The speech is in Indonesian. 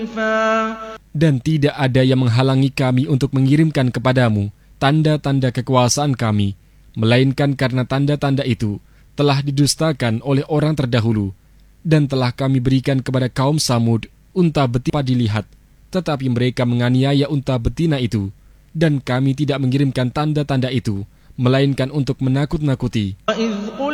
Dan tidak ada yang menghalangi kami untuk mengirimkan kepadamu tanda-tanda kekuasaan kami, melainkan karena tanda-tanda itu telah didustakan oleh orang terdahulu, dan telah kami berikan kepada kaum Samud unta betina dilihat, tetapi mereka menganiaya unta betina itu, dan kami tidak mengirimkan tanda-tanda itu, melainkan untuk menakut-nakuti.